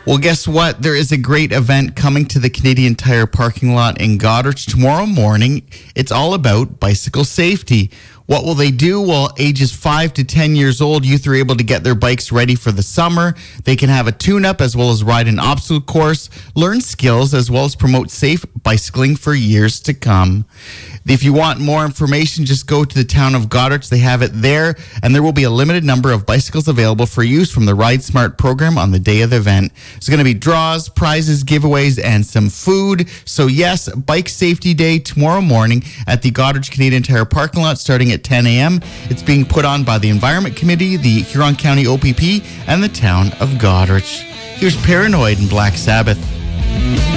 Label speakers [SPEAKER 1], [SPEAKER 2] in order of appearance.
[SPEAKER 1] Well, guess what? There is a great event coming to the Canadian Tire parking lot in Goderich tomorrow morning. It's all about bicycle safety. What will they do? Well, ages 5 to 10 years old, youth are able to get their bikes ready for the summer. They can have a tune-up as well as ride an obstacle course, learn skills, as well as promote safe bicycling for years to come. If you want more information, just go to the town of Goderich. They have it there, and there will be a limited number of bicycles available for use from the Ride Smart program on the day of the event. There's going to be draws, prizes, giveaways, and some food. So yes, Bike Safety Day tomorrow morning at the Goderich Canadian Tire parking lot starting at 10 a.m. It's being put on by the Environment Committee, the Huron County OPP, and the town of Goderich. Here's Paranoid and Black Sabbath.